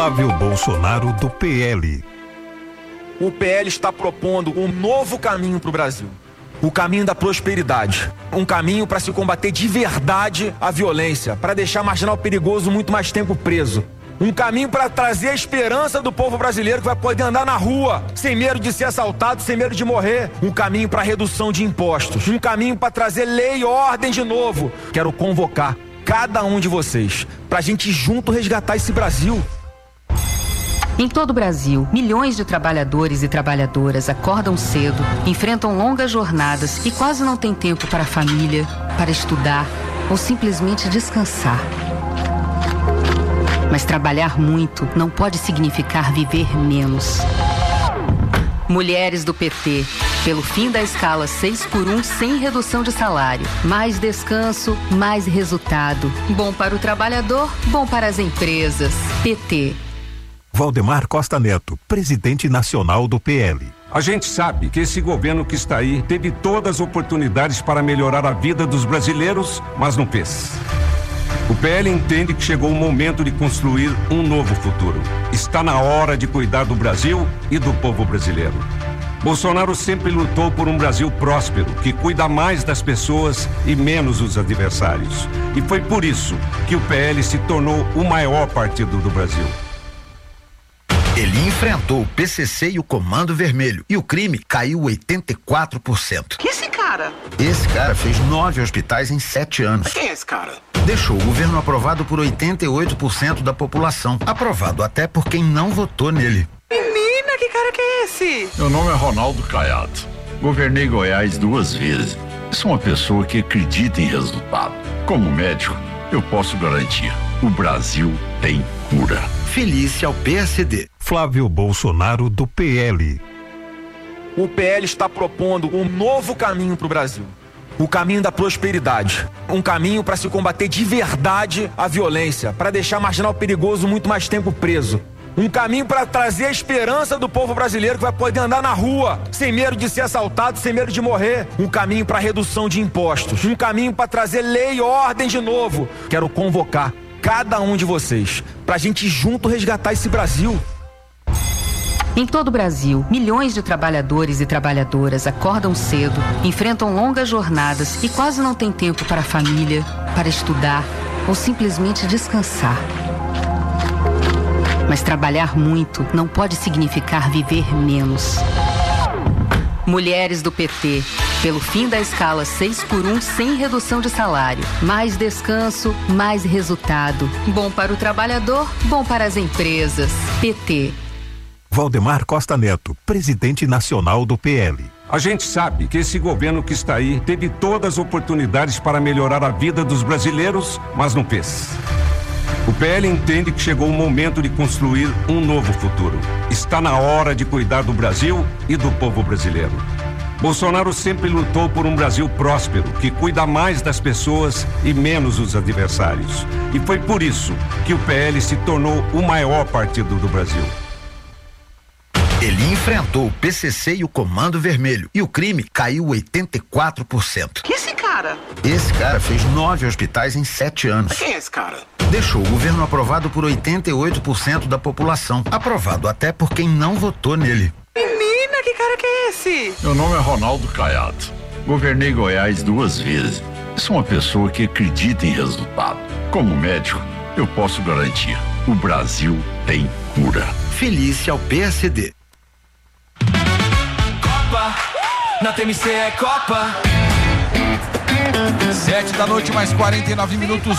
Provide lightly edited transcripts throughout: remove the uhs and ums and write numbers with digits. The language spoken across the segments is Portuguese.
Flávio Bolsonaro do PL. O PL está propondo um novo caminho para o Brasil. O caminho da prosperidade. Um caminho para se combater de verdade a violência, para deixar marginal perigoso muito mais tempo preso. Um caminho para trazer a esperança do povo brasileiro que vai poder andar na rua, sem medo de ser assaltado, sem medo de morrer. Um caminho para redução de impostos. Um caminho para trazer lei e ordem de novo. Quero convocar cada um de vocês para a gente junto resgatar esse Brasil. Em todo o Brasil, milhões de trabalhadores e trabalhadoras acordam cedo, enfrentam longas jornadas e quase não têm tempo para a família, para estudar ou simplesmente descansar. Mas trabalhar muito não pode significar viver menos. Mulheres do PT, pelo fim da escala 6x1 sem redução de salário. Mais descanso, mais resultado. Bom para o trabalhador, bom para as empresas. PT. Valdemar Costa Neto, presidente nacional do PL. A gente sabe que esse governo que está aí teve todas as oportunidades para melhorar a vida dos brasileiros, mas não fez. O PL entende que chegou o momento de construir um novo futuro. Está na hora de cuidar do Brasil e do povo brasileiro. Bolsonaro sempre lutou por um Brasil próspero, que cuida mais das pessoas e menos dos adversários. E foi por isso que o PL se tornou o maior partido do Brasil. Ele enfrentou o PCC e o Comando Vermelho e o crime caiu 84%. Que esse cara? Esse cara fez 9 hospitais em 7 anos. Quem é esse cara? Deixou o governo aprovado por 88% da população. Aprovado até por quem não votou nele. Menina, que cara que é esse? Meu nome é Ronaldo Caiado. Governei Goiás 2 vezes. Sou uma pessoa que acredita em resultado. Como médico, eu posso garantir: o Brasil tem cura. Felícia ao PSD. Flávio Bolsonaro do PL. O PL está propondo um novo caminho para o Brasil. O caminho da prosperidade. Um caminho para se combater de verdade a violência, para deixar marginal perigoso muito mais tempo preso. Um caminho para trazer a esperança do povo brasileiro que vai poder andar na rua, sem medo de ser assaltado, sem medo de morrer. Um caminho para redução de impostos. Um caminho para trazer lei e ordem de novo. Quero convocar cada um de vocês para a gente junto resgatar esse Brasil. Em todo o Brasil, milhões de trabalhadores e trabalhadoras acordam cedo, enfrentam longas jornadas e quase não têm tempo para a família, para estudar ou simplesmente descansar. Mas trabalhar muito não pode significar viver menos. Mulheres do PT, pelo fim da escala 6x1 sem redução de salário. Mais descanso, mais resultado. Bom para o trabalhador, bom para as empresas. PT. Valdemar Costa Neto, presidente nacional do PL. A gente sabe que esse governo que está aí teve todas as oportunidades para melhorar a vida dos brasileiros, mas não fez. O PL entende que chegou o momento de construir um novo futuro. Está na hora de cuidar do Brasil e do povo brasileiro. Bolsonaro sempre lutou por um Brasil próspero, que cuida mais das pessoas e menos dos adversários. E foi por isso que o PL se tornou o maior partido do Brasil. Ele enfrentou o PCC e o Comando Vermelho e o crime caiu 84%. Que esse cara? Esse cara fez 9 hospitais em 7 anos. Quem é esse cara? Deixou o governo aprovado por 88% da população. Aprovado até por quem não votou nele. Menina, que cara que é esse? Meu nome é Ronaldo Caiado. Governei Goiás 2 vezes. Sou uma pessoa que acredita em resultado. Como médico, eu posso garantir: o Brasil tem cura. Felícia ao PSD. Copa, na TMC é Copa. 7 da noite, mais 49 minutos.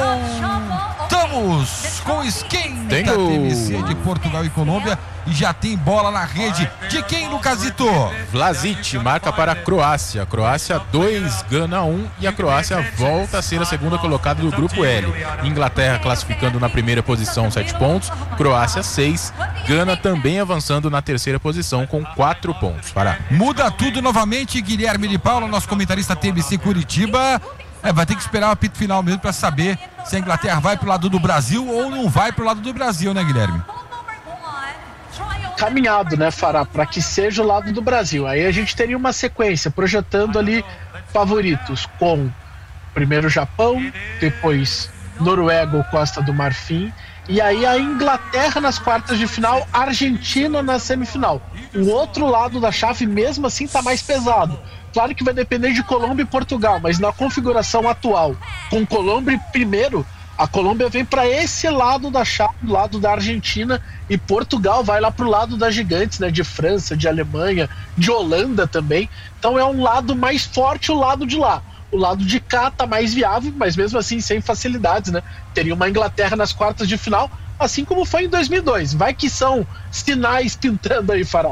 Voltamos com o esquenta TMC de Portugal e Colômbia. E já tem bola na rede. De quem, Lucasito? Vlasic marca para a Croácia. Croácia 2, Gana 1. E a Croácia volta a ser a segunda colocada do grupo L. Inglaterra classificando na primeira posição, 7 pontos. Croácia 6. Gana também avançando na terceira posição com 4 pontos. Pará. Muda tudo novamente. Guilherme de Paula, nosso comentarista TMC Curitiba. Vai ter que esperar o apito final mesmo para saber se a Inglaterra vai pro lado do Brasil ou não vai pro lado do Brasil, né, Guilherme? Caminhado, né, Fará, para que seja o lado do Brasil. Aí a gente teria uma sequência projetando ali favoritos com primeiro Japão, depois Noruega ou Costa do Marfim E aí a Inglaterra nas quartas de final, a Argentina na semifinal. O outro lado da chave, mesmo assim, tá mais pesado. Claro que vai depender de Colômbia e Portugal, mas na configuração atual, com Colômbia primeiro, a Colômbia vem para esse lado da chave, do lado da Argentina, e Portugal vai lá pro lado das gigantes, né, de França, de Alemanha, de Holanda também. Então é um lado mais forte, o lado de lá. O lado de cá tá mais viável, mas mesmo assim sem facilidades, né? Teria uma Inglaterra nas quartas de final, assim como foi em 2002. Vai que são sinais pintando aí, Farol.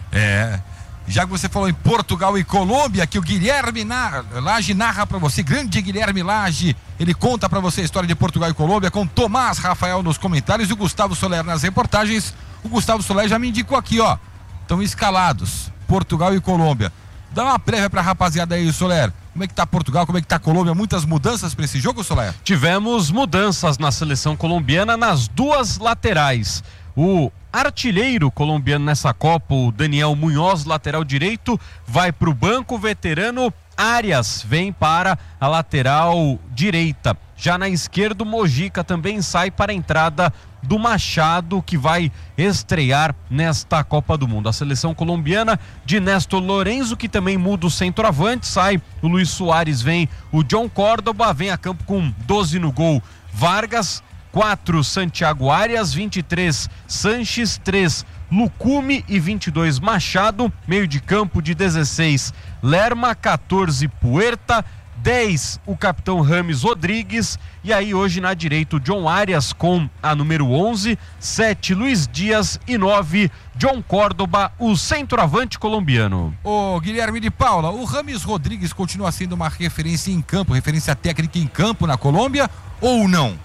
Já que você falou em Portugal e Colômbia, que o Guilherme Lage narra pra você, grande Guilherme Lage, ele conta pra você a história de Portugal e Colômbia, com Tomás Rafael nos comentários e o Gustavo Soler nas reportagens. O Gustavo Soler já me indicou aqui, ó, estão escalados, Portugal e Colômbia. Dá uma prévia pra rapaziada aí, Soler. Como é que tá Portugal, como é que tá Colômbia? Muitas mudanças para esse jogo, Soler? Tivemos mudanças na seleção colombiana nas duas laterais. O artilheiro colombiano nessa Copa, o Daniel Munhoz, lateral direito, vai para o banco. O veterano Arias vem para a lateral direita. Já na esquerda, o Mojica também sai para a entrada do Machado, que vai estrear nesta Copa do Mundo. A seleção colombiana de Néstor Lorenzo, que também muda o centroavante, sai o Luis Soares, vem o John Córdoba, vem a campo com 12 no gol, Vargas, 4 Santiago Arias, 23 Sanches, 3 Lucumi e 22 Machado, meio de campo de 16 Lerma, 14 Puerta, 10 o capitão Rames Rodrigues, e aí hoje na direita o John Arias com a número 11, 7 Luiz Dias e 9 John Córdoba, o centroavante colombiano. Ô Guilherme de Paula, o Rames Rodrigues continua sendo uma referência em campo, referência técnica em campo na Colômbia ou não?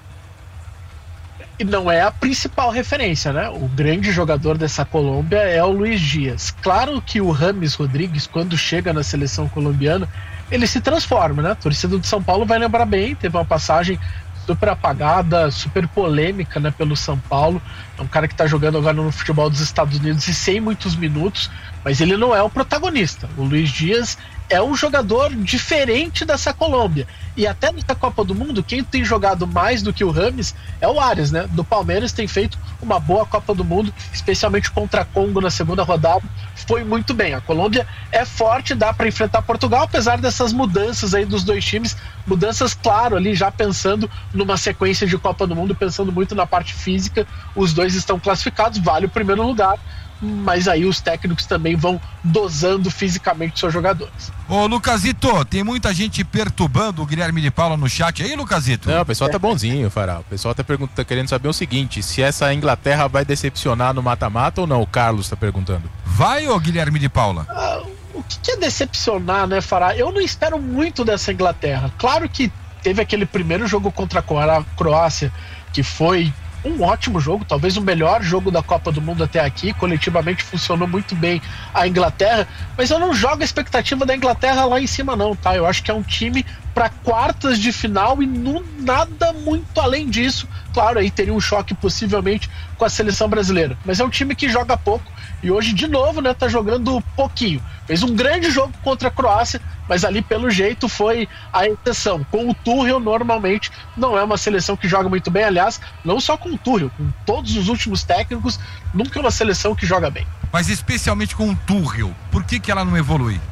E não é a principal referência, né? O grande jogador dessa Colômbia é o Luiz Dias. Claro que o Rames Rodrigues, quando chega na seleção colombiana, ele se transforma, né? A torcida do São Paulo vai lembrar bem, teve uma passagem super apagada, super polêmica, né, pelo São Paulo. É um cara que tá jogando agora no futebol dos Estados Unidos e sem muitos minutos, mas ele não é o protagonista. O Luiz Dias é um jogador diferente dessa Colômbia. E até nessa Copa do Mundo, quem tem jogado mais do que o Rames é o Arias, né? Do Palmeiras, tem feito uma boa Copa do Mundo, especialmente contra Congo na segunda rodada. Foi muito bem. A Colômbia é forte, dá para enfrentar Portugal, apesar dessas mudanças aí dos dois times. Mudanças, claro, ali já pensando numa sequência de Copa do Mundo, pensando muito na parte física. Os dois estão classificados, vale o primeiro lugar. Mas aí os técnicos também vão dosando fisicamente seus jogadores. Ô Lucasito, tem muita gente perturbando o Guilherme de Paula no chat aí, Lucasito? Não, o pessoal tá bonzinho, Fará. O pessoal tá querendo saber o seguinte: se essa Inglaterra vai decepcionar no mata-mata ou não? O Carlos tá perguntando. Vai, ô Guilherme de Paula? O que é decepcionar, né, Fará? Eu não espero muito dessa Inglaterra. Claro que teve aquele primeiro jogo contra a Croácia, que foi um ótimo jogo, talvez o melhor jogo da Copa do Mundo até aqui. Coletivamente funcionou muito bem a Inglaterra, mas eu não jogo a expectativa da Inglaterra lá em cima não, tá? Eu acho que é um time para quartas de final e nada muito além disso. Claro, aí teria um choque possivelmente com a seleção brasileira, mas é um time que joga pouco e hoje de novo, né, tá jogando pouquinho. Fez um grande jogo contra a Croácia, mas ali pelo jeito foi a exceção. Com o Tuchel normalmente não é uma seleção que joga muito bem, aliás, não só com o Tuchel, com todos os últimos técnicos, nunca é uma seleção que joga bem. Mas especialmente com o Tuchel, por que ela não evolui?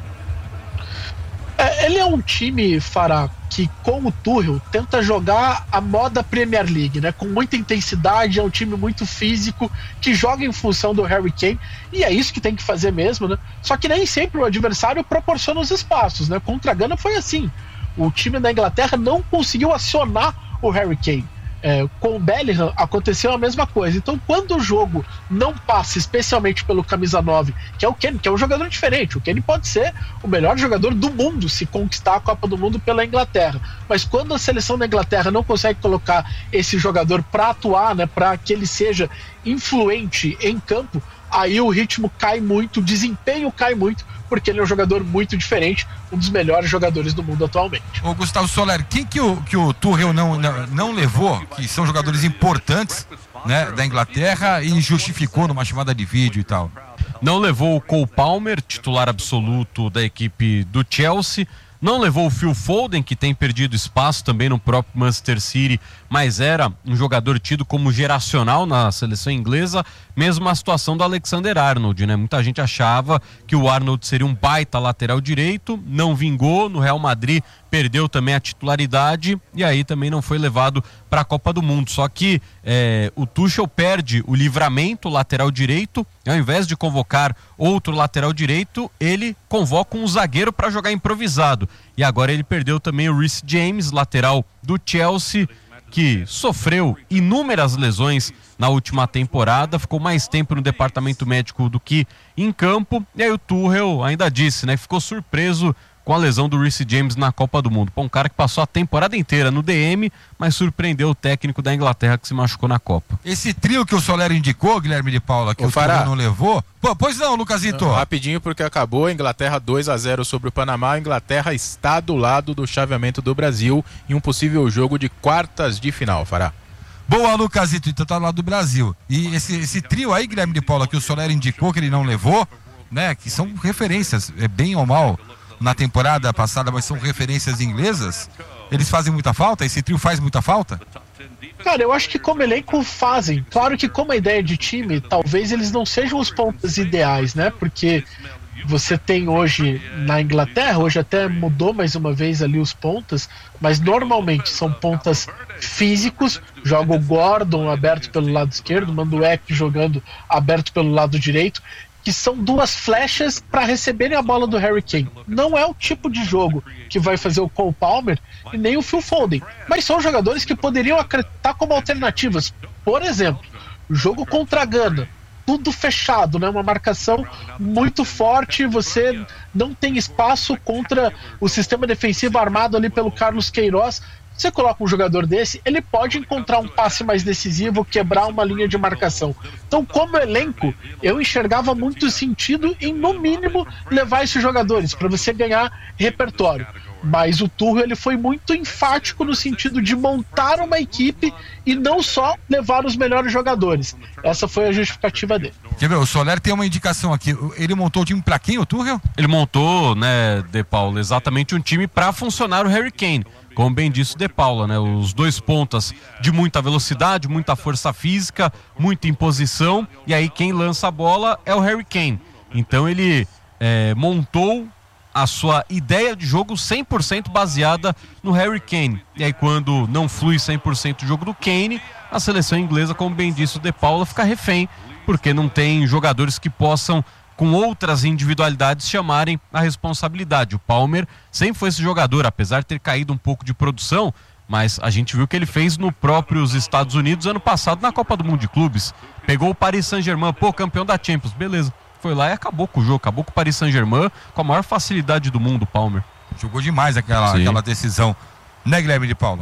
Ele é um time, Fará, que com o Tuchel tenta jogar a moda Premier League, né? Com muita intensidade, é um time muito físico, que joga em função do Harry Kane, e é isso que tem que fazer mesmo, né? Só que nem sempre o adversário proporciona os espaços, né? Contra a Gana foi assim. O time da Inglaterra não conseguiu acionar o Harry Kane. Com o Bellingham aconteceu a mesma coisa. Então quando o jogo não passa, especialmente pelo camisa 9, que é o Kane, que é um jogador diferente, o Kane pode ser o melhor jogador do mundo se conquistar a Copa do Mundo pela Inglaterra, mas quando a seleção da Inglaterra não consegue colocar esse jogador para atuar, né, para que ele seja influente em campo, aí o ritmo cai muito, o desempenho cai muito, porque ele é um jogador muito diferente, um dos melhores jogadores do mundo atualmente. Ô Gustavo Soler, quem que o Tuchel não levou, que são jogadores importantes, né, da Inglaterra, e justificou numa chamada de vídeo e tal? Não levou o Cole Palmer, titular absoluto da equipe do Chelsea, Não levou o Phil Foden, que tem perdido espaço também no próprio Manchester City, mas era um jogador tido como geracional na seleção inglesa. Mesmo a situação do Alexander-Arnold, né? Muita gente achava que o Arnold seria um baita lateral direito, não vingou, no Real Madrid perdeu também a titularidade e aí também não foi levado para a Copa do Mundo. Só que o Tuchel perde o Livramento, lateral direito, ao invés de convocar outro lateral direito, ele convoca um zagueiro para jogar improvisado. E agora ele perdeu também o Reece James, lateral do Chelsea, que sofreu inúmeras lesões na última temporada, ficou mais tempo no departamento médico do que em campo, e aí o Tuchel ainda disse, né, ficou surpreso com a lesão do Reece James na Copa do Mundo. Um cara que passou a temporada inteira no DM, mas surpreendeu o técnico da Inglaterra que se machucou na Copa. Esse trio que o Soler indicou, Guilherme de Paula, que o Tuchel não levou... Pô, pois não, Lucasito. Rapidinho, porque acabou a Inglaterra 2-0 sobre o Panamá. A Inglaterra está do lado do chaveamento do Brasil em um possível jogo de quartas de final, Fará. Boa, Lucasito, então tá do lado do Brasil. E esse trio aí, Guilherme de Paula, que o Soler indicou que ele não levou, né, que são referências, bem ou mal, na temporada passada, mas são referências inglesas, eles fazem muita falta? Esse trio faz muita falta? Cara, eu acho que como elenco fazem. Claro que como a ideia de time, talvez eles não sejam os pontas ideais, né? Porque você tem hoje na Inglaterra, hoje até mudou mais uma vez ali os pontas, mas normalmente são pontas físicos, joga o Gordon aberto pelo lado esquerdo, Manduek jogando aberto pelo lado direito, que são duas flechas para receberem a bola do Harry Kane. Não é o tipo de jogo que vai fazer o Cole Palmer e nem o Phil Foden, mas são jogadores que poderiam acreditar como alternativas. Por exemplo, jogo contra a Gana, tudo fechado, né? Uma marcação muito forte, você não tem espaço contra o sistema defensivo armado ali pelo Carlos Queiroz. Você coloca um jogador desse, ele pode encontrar um passe mais decisivo, quebrar uma linha de marcação. Então, como elenco, eu enxergava muito sentido em, no mínimo, levar esses jogadores para você ganhar repertório. Mas o Tuchel, ele foi muito enfático no sentido de montar uma equipe e não só levar os melhores jogadores. Essa foi a justificativa dele. Quer ver, o Soler tem uma indicação aqui. Ele montou o time para quem, o Tuchel? Ele montou, né, De Paula, exatamente um time para funcionar o Harry Kane. Como bem disse De Paula, né? Os dois pontas de muita velocidade, muita força física, muita imposição, e aí quem lança a bola é o Harry Kane. Então ele montou a sua ideia de jogo 100% baseada no Harry Kane. E aí quando não flui 100% o jogo do Kane, a seleção inglesa, como bem disse o De Paula, fica refém, porque não tem jogadores que possam, com outras individualidades, chamarem a responsabilidade. O Palmer sempre foi esse jogador, apesar de ter caído um pouco de produção, mas a gente viu que ele fez no próprios Estados Unidos ano passado na Copa do Mundo de Clubes. Pegou o Paris Saint-Germain, campeão da Champions, beleza. Foi lá e acabou com o jogo, acabou com o Paris Saint-Germain com a maior facilidade do mundo, o Palmer. Jogou demais aquela decisão, né, Guilherme de Paula?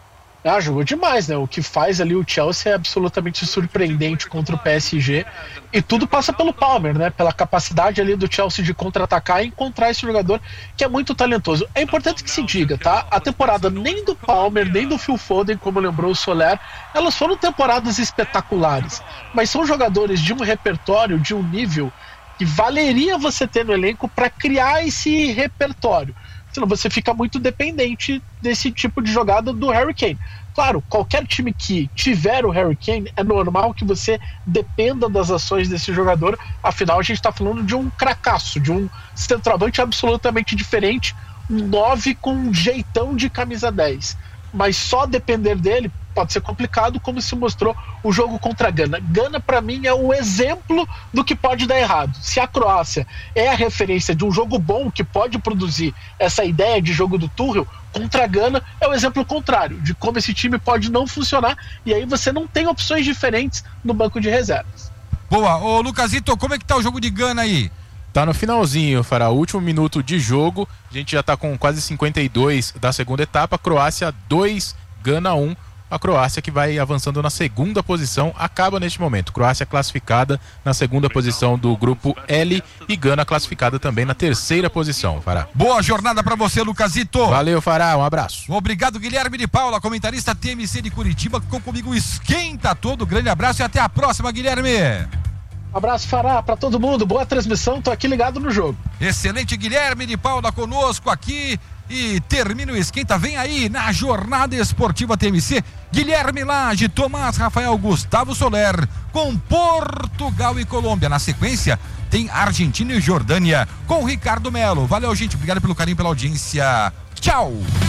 Jogou demais, né? O que faz ali o Chelsea é absolutamente surpreendente contra o PSG, e tudo passa pelo Palmer, né? Pela capacidade ali do Chelsea de contra-atacar e encontrar esse jogador que é muito talentoso. É importante que se diga, tá? A temporada nem do Palmer, nem do Phil Foden, como lembrou o Soler, elas foram temporadas espetaculares, mas são jogadores de um repertório, de um nível que valeria você ter no elenco para criar esse repertório. Senão você fica muito dependente desse tipo de jogada do Harry Kane. Claro, qualquer time que tiver o Harry Kane, é normal que você dependa das ações desse jogador. Afinal, a gente está falando de um cracaço, de um centroavante absolutamente diferente, um 9 com um jeitão de camisa 10. Mas só depender dele pode ser complicado, como se mostrou o jogo contra a Gana. Gana, para mim, é o exemplo do que pode dar errado. Se a Croácia é a referência de um jogo bom que pode produzir essa ideia de jogo do Tuchel, contra a Gana é o exemplo contrário, de como esse time pode não funcionar, e aí você não tem opções diferentes no banco de reservas. Boa. Ô, Lucasito, como é que tá o jogo de Gana aí? Tá no finalzinho, Fará, último minuto de jogo, a gente já tá com quase 52 da segunda etapa, Croácia 2, Gana 1, a Croácia que vai avançando na segunda posição, acaba neste momento, Croácia classificada na segunda posição do grupo L e Gana classificada também na terceira posição, Fará. Boa jornada pra você, Lucasito. Valeu, Fará, um abraço. Obrigado, Guilherme de Paula, comentarista TMC de Curitiba, que ficou comigo, esquenta todo, grande abraço e até a próxima, Guilherme. Abraço, Fará, pra todo mundo, boa transmissão, tô aqui ligado no jogo. Excelente, Guilherme de Paula conosco aqui E termina o esquenta, vem aí na jornada esportiva TMC, Guilherme Lage, Tomás Rafael, Gustavo Soler, com Portugal e Colômbia. Na sequência, tem Argentina e Jordânia, com Ricardo Melo. Valeu, gente, obrigado pelo carinho, pela audiência. Tchau!